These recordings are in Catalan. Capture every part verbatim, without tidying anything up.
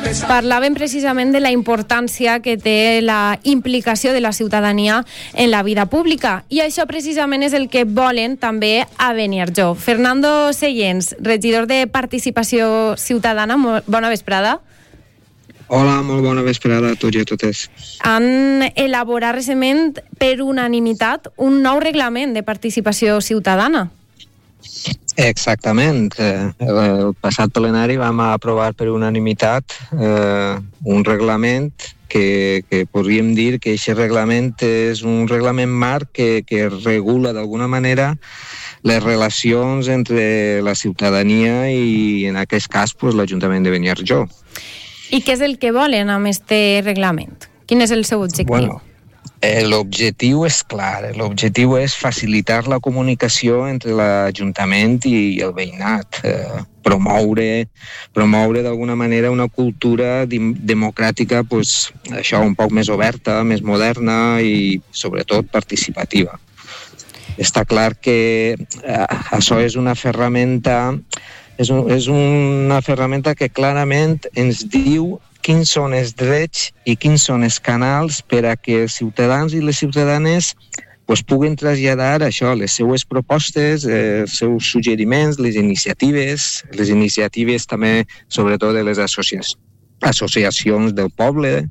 Parlàvem precisament de la importància que té la implicació de la ciutadania en la vida pública i això precisament és el que volen també a Beniarjó. Fernando Seyens, regidor de Participació Ciutadana, bona vesprada. Hola, molt bona vesprada a tots i a totes. Han elaborat recentment per unanimitat un nou reglament de participació ciutadana. Exactament. El passat plenari vam aprovar per unanimitat eh, un reglament que, que podríem dir que aquest reglament és un reglament marc que, que regula d'alguna manera les relacions entre la ciutadania i, en aquest cas, pues, l'Ajuntament de Beniarjó. I què és el que volen amb este reglament? Quin és el seu objectiu? Bueno, l'objectiu és clar, l'objectiu és facilitar la comunicació entre l'Ajuntament i el veïnat, eh, promoure, promoure d'alguna manera una cultura democràtica, pues, això, un poc més oberta, més moderna i sobretot participativa. Està clar que eh, això és una ferramenta, és, un, és una ferramenta que clarament ens diu quins són els drets i quins són els canals per a que els ciutadans i les ciutadanes pues, puguen traslladar això, les seues propostes, eh, els seus suggeriments, les iniciatives, les iniciatives també, sobretot de les associa- associacions del poble.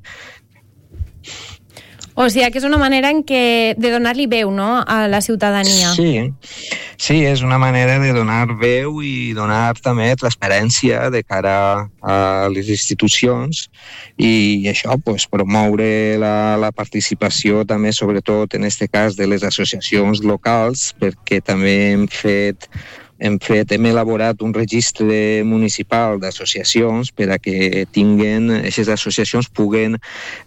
O sigui, que és una manera en què de donar-li veu, no?, a la ciutadania. Sí, sí, és una manera de donar veu i donar també transparència de cara a les institucions i això, pues, promoure la, la participació també, sobretot en aquest cas, de les associacions locals, perquè també hem fet Hem, fet, hem elaborat un registre municipal d'associacions per a que tinguen, aquestes associacions puguen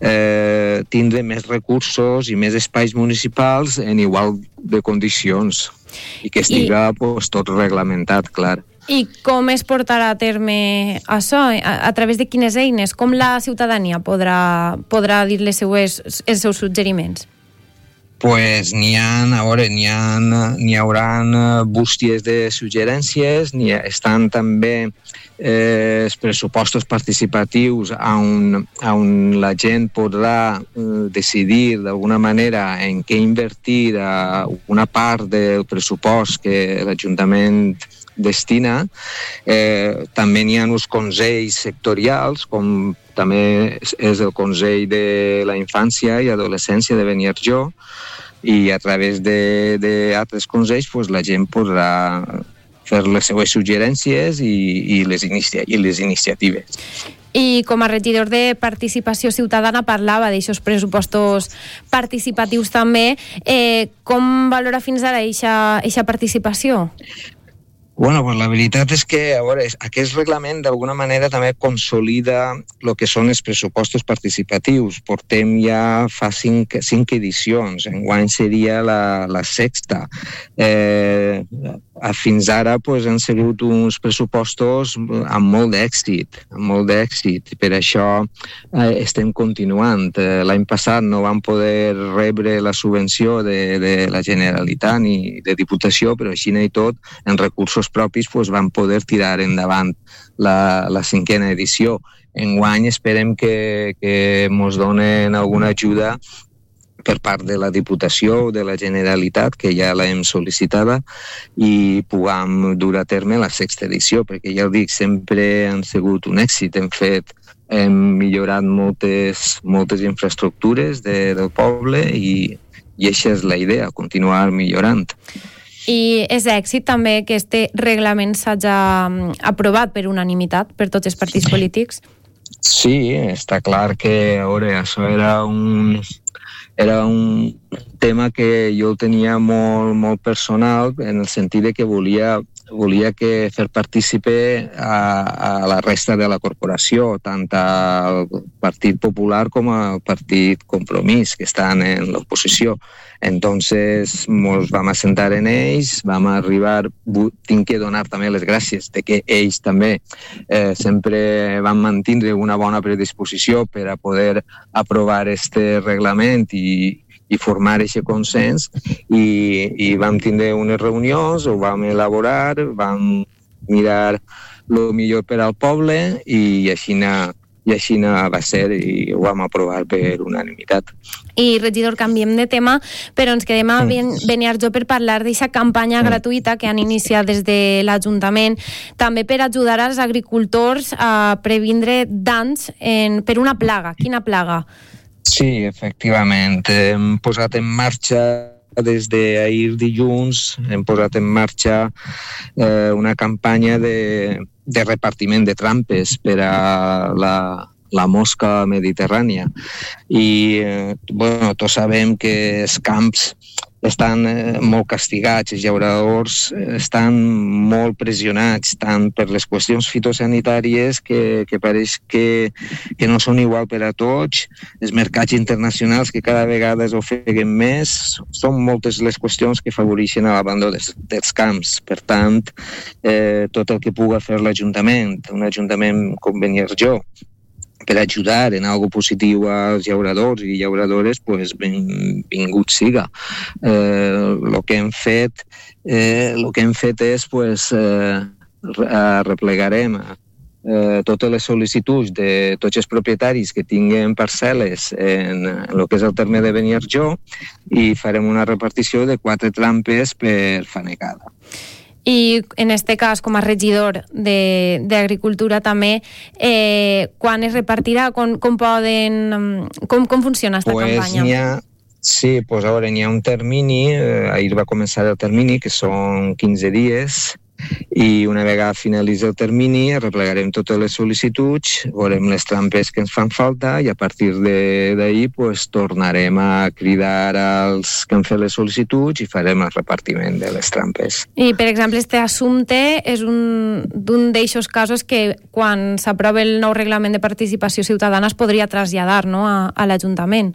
eh, tindre més recursos i més espais municipals en igual de condicions i que estiga I... pues, tot reglamentat, clar. I com es portarà a terme això? A, a través de quines eines? Com la ciutadania podrà, podrà dir les seues, els seus suggeriments? Pues n'hi ha, a veure, n'hi ha, n'hi hauran bústies de suggerències, n'hi ha, estan també eh, els pressupostos participatius on, on la gent podrà eh, decidir d'alguna manera en què invertir a una part del pressupost que l'Ajuntament destina. Eh, també n'hi ha uns consells sectorials, com també és el Consell de la Infància i Adolescència de Beniarjó, i a través d'altres consells pues, la gent podrà fer les seues suggerències i, i, les inicia- i les iniciatives. I com a regidor de Participació Ciutadana parlava d'aixòs pressupostos participatius també. Eh, com valora fins ara aquesta participació? Bueno, pues la veritat és que, a veure, aquest reglament d'alguna manera també consolida el que són els pressupostos participatius. Portem ja fa cinc, cinc edicions, enguany seria la, la sexta. Eh, fins ara pues, han sigut uns pressupostos amb molt d'èxit, amb molt d'èxit. Per això eh, estem continuant. Eh, l'any passat no vam poder rebre la subvenció de, de la Generalitat ni de Diputació, però així i tot, en recursos propis pues, van poder tirar endavant la, la cinquena edició. Enguany esperem que, que ens donen alguna ajuda per part de la Diputació o de la Generalitat, que ja l'hem sol·licitada, i puguem dur a terme la sexta edició, perquè ja ho dic, sempre han sigut un èxit. Hem fet, hem millorat moltes, moltes infraestructures de, del poble i, i aquesta és la idea, continuar millorant. I és èxit també que este reglament s'hagi aprovat per unanimitat per tots els partits polítics? Sí, està clar que, a veure, això era un... Era un tema que jo tenia molt, molt personal, en el sentit de que volia, volia que fer partícipe a, a la resta de la corporació, tant al Partit Popular com al Partit Compromís, que estan en l'oposició. Entonces, ens vam assentar en ells, vam arribar, tinc que donar també les gràcies de que ells també eh, sempre van mantenir una bona predisposició per a poder aprovar este reglament i, i formar aquest consens i, i vam tindre unes reunions, ho vam elaborar, vam mirar el millor per al poble i així i així va ser i ho vam aprovar per unanimitat. I, regidor, canviem de tema, però ens quedem a Beniarjó per parlar d'aquesta campanya gratuïta que han iniciat des de l'Ajuntament, també per ajudar als agricultors a previndre danys en, per una plaga. Quina plaga? Sí, efectivament. Hem posat en marxa des d'ahir dilluns, hem posat en marxa eh, una campanya de, de repartiment de trampes per a la la mosca mediterrània i eh, bueno, tots sabem que els camps estan eh, molt castigats, els llauradors estan molt pressionats tant per les qüestions fitosanitàries que, que pareix que, que no són igual per a tots, els mercats internacionals que cada vegada es ofeguen més, són moltes les qüestions que afavoreixen l'abandó dels, dels camps. Per tant, eh, tot el que puga fer l'Ajuntament, un Ajuntament com Beniarjó, per ajudar en algo positiu als llauradors i llauradores, pues benvingut siga. Eh, lo que hem fet, eh, lo que hem fet és, pues, eh, replegarem eh, totes les sol·licituds de tots els propietaris que tinguen parcel·les en el que és el terme de Beniarjó i farem una repartició de quatre trampes per fanegada. I en este cas, com a regidor d'Agricultura també, eh, quan es repartirà, com, com poden, com, com funciona aquesta pues campanya? Sí, pues a veure, n'hi ha un termini, eh, ahir va començar el termini, que són quinze dies, i una vegada finalitza el termini replegarem totes les sol·licituds, veurem les trampes que ens fan falta i a partir d'ahir pues, tornarem a cridar als que han fet les sol·licituds i farem el repartiment de les trampes. I, per exemple, este assumpte és un d'un d'eixos casos que quan s'aprova el nou reglament de participació ciutadana es podria traslladar, no?, a, a l'Ajuntament.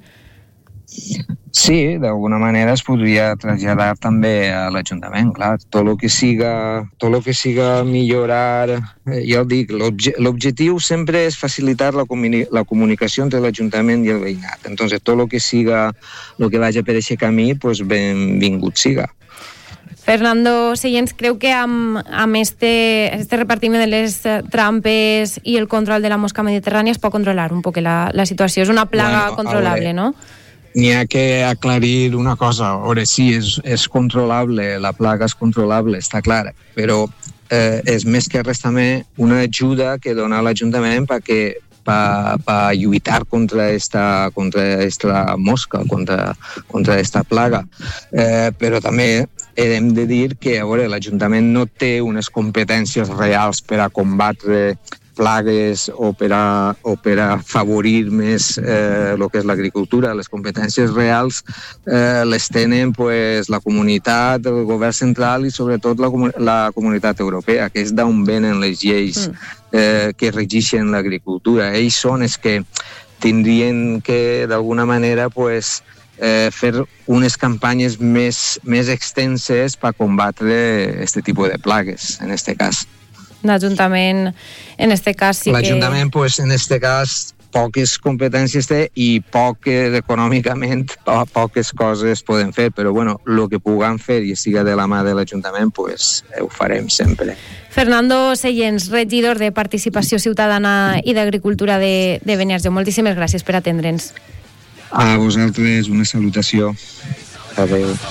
Sí, d'alguna manera es podria traslladar també a l'Ajuntament, clar. Tot el que siga, tot el que siga millorar, eh, ja ho dic, l'objectiu sempre és facilitar la, comuni la comunicació entre l'Ajuntament i el veïnat. Entonces, tot el que siga, el que vagi per aquest camí, pues benvingut siga. Fernando Seyens, creu que amb, amb este, este repartiment de les trampes i el control de la mosca mediterrània es pot controlar un poc la, la situació? És una plaga bueno, controlable, no? N'hi ha que aclarir una cosa. Ara sí, és, és controlable, la plaga és controlable, està clar, però eh, és més que res també una ajuda que dona l'Ajuntament perquè para pa lluitar contra esta, contra esta mosca, contra, contra esta plaga. Eh, però també hem de dir que l'Ajuntament no té unes competències reals per a combatre plagues o per a, o per a favorir més eh, el que és l'agricultura. Les competències reals eh, les tenen pues, la comunitat, el govern central i sobretot la, la comunitat europea, que és d'on venen les lleis eh, que regeixen l'agricultura. Ells són els que tindrien que d'alguna manera pues, eh, fer unes campanyes més, més extenses per combatre aquest tipus de plagues, en aquest cas. L'Ajuntament, en este cas, sí que... L'Ajuntament, pues, en este cas, poques competències té i poques, econòmicament, po poques coses poden fer, però, bueno, el que puguem fer i siga de la mà de l'Ajuntament, pues, ho farem sempre. Fernando Seyens, regidor de Participació Ciutadana i d'Agricultura de, de Beniarjó, moltíssimes gràcies per atendre'ns. A vosaltres, una salutació. Adéu.